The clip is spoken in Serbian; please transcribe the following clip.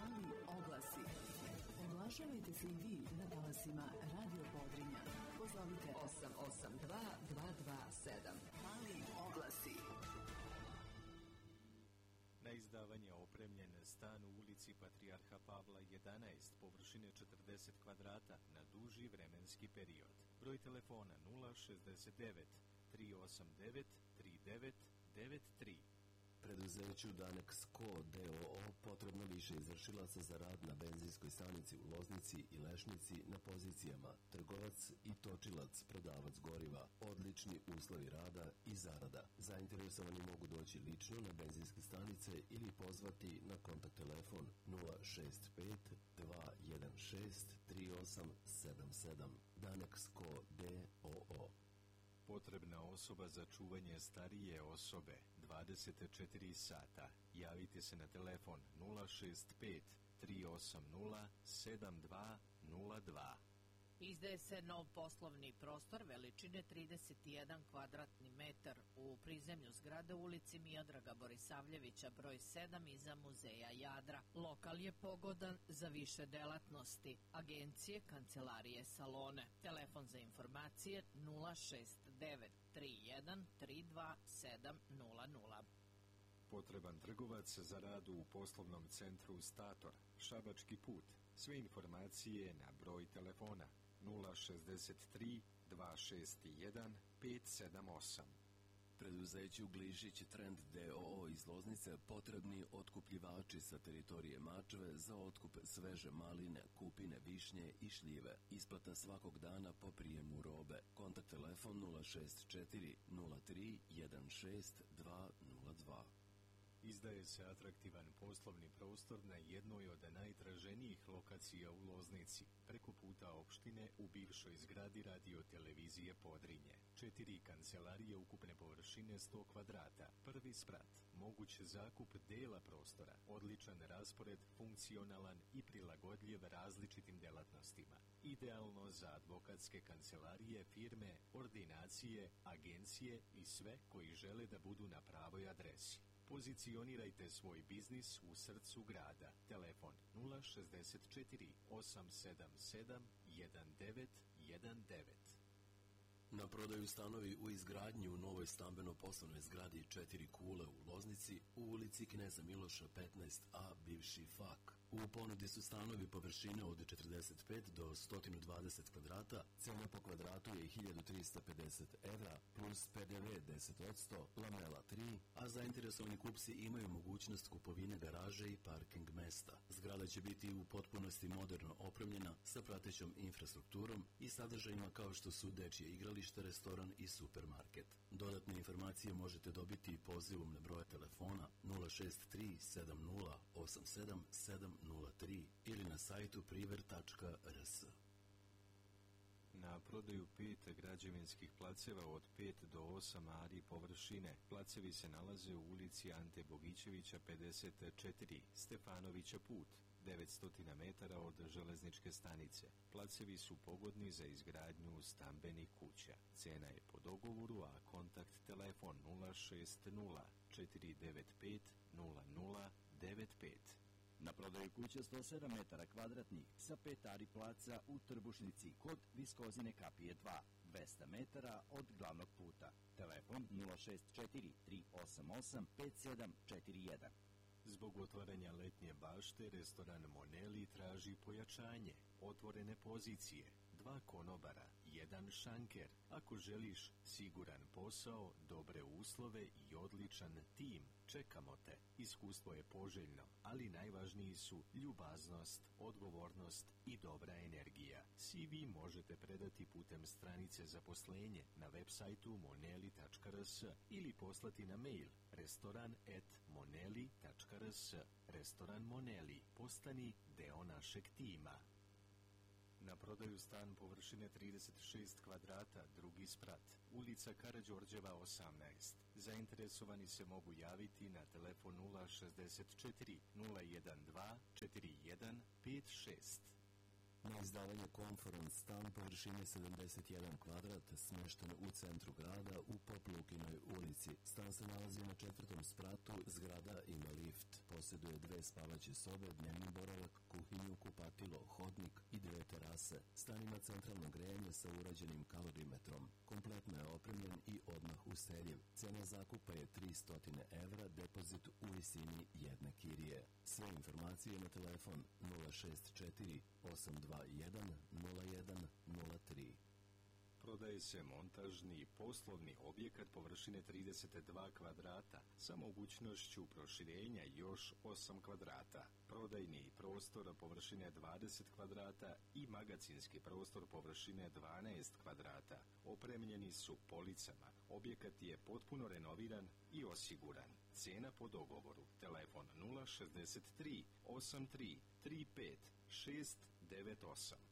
Mali oglasi. Oglašavajte se i vi na talasima Radio Podrinja. Pozovite 882 227. Mali oglasi. Na izdavanje opremljen stan u ulici Patrijarha Pavla 11, površine 40 kvadrata na duži vremenski period. Broj telefona 069 389 3993. Preduzeću Danexco d.o.o. potrebno više izvršilaca za rad na benzinskoj stanici u Loznici i Lešnici na pozicijama trgovac i točilac, prodavac goriva, odlični uslovi rada i zarada. Zainteresovani mogu doći lično na benzinske stanice ili pozvati na kontakt telefon 065 216 3877. Danexco d.o.o. Potrebna osoba za čuvanje starije osobe 24 sata. Javite se na telefon 065 380 7202. Izdaje se nov poslovni prostor veličine 31 kvadratni metar u prizemlju zgrade u ulici Miodraga Borisavljevića broj 7 iza Muzeja Jadra. Lokal je pogodan za više delatnosti, agencije, kancelarije, salone. Telefon za informacije 069 31 32700. Potreban trgovac za rad u poslovnom centru Stator, Šabački put. Sve informacije na broj telefona 063 261 578. Preduzeću Glišić Trend d.o.o. iz Loznice potrebni otkupljivači sa teritorije Mačve za otkup sveže maline, kupine, višnje i šljive. Isplata svakog dana po prijemu robe. Kontakt telefon 064 03 16 202. Izdaje se atraktivan poslovni prostor na jednoj od najtraženijih lokacija u Loznici, preko puta opštine u bivšoj zgradi radio-televizije Podrinje. 4 kancelarije ukupne površine 100 kvadrata, prvi sprat, moguć zakup dela prostora, odličan raspored, funkcionalan i prilagodljiv različitim delatnostima. Idealno za advokatske kancelarije, firme, ordinacije, agencije i sve koji žele da budu na pravoj adresi. Pozicionirajte svoj biznis u srcu grada. Telefon 064 877 1919. Na prodaju stanovi u izgradnji u novoj stambeno-poslovnoj zgradi 4 kule u Loznici u ulici Kneza Miloša 15a, bivši FAK. U ponudi su stanovi površine od 45 do 120 kvadrata, cena po kvadratu je 1350 evra, plus PDV 10%, lamela 3, a zainteresovani kupci imaju mogućnost kupovine garaže i parking mesta. Zgrada će biti u potpunosti moderno opremljena sa pratećom infrastrukturom i sadržajima kao što su dečje igralište, restoran i supermarket. Dodatne informacije možete dobiti pozivom na broje telefona 063 70 87 703 ili na sajtu priver.rs. Na prodaju 5 građevinskih placeva od 5 do 8 ari površine. Placevi se nalaze u ulici Ante Bogićevića 54, Stefanovića put, 900 metara od železničke stanice. Placevi su pogodni za izgradnju stambenih kuća. Cena je po dogovoru, a kontakt telefon 060 495 0095. Na prodaju kuća 107 metara kvadratnih sa 5 ari placa u Trbušnici kod Viskozine kapije 2, 200 metara od glavnog puta. Telefon 064 388 5741. Zbog otvaranja letnje bašte, restoran Moneli traži pojačanje, otvorene pozicije, 2 konobara, 1 šanker. Ako želiš siguran posao, dobre uslove i odličan tim, čekamo te. Iskustvo je poželjno, ali najvažniji su ljubaznost, odgovornost i dobra energija. CV možete predati putem stranice zaposlenje na web sajtu moneli.rs ili poslati na mail restoran@moneli.rs. Restoran Moneli, postani deo našeg tima. Na prodaju stan površine 36 kvadrata, drugi sprat, ulica Karađorđeva 18. Zainteresovani se mogu javiti na telefon 064 012 4156. Na izdavanje Conference stan površine 71 kvadrat smješten u centru grada u Poplukinoj ulici. Stan se nalazi na 4. spratu, zgrada ima lift. posjeduje 2 spavaće sobe, dnevni boravak, kuhinju, kupatilo, hodnik i 2 terase. Stan ima centralno grejanje sa urađenim kalorimetrom. Kompletno je opremljen i odmah useljiv. Cena zakupa je 300 evra, depozit u visini jedne kirije. Sve informacije na telefon 064 821 0103. Prodaje se montažni poslovni objekat površine 32 kvadrata sa mogućnošću proširenja još 8 kvadrata. Prodajni prostor površine 20 kvadrata i magacinski prostor površine 12 kvadrata. Opremljeni su policama. Objekat je potpuno renoviran i osiguran. Cena po dogovoru. Telefon 063 83 35 698.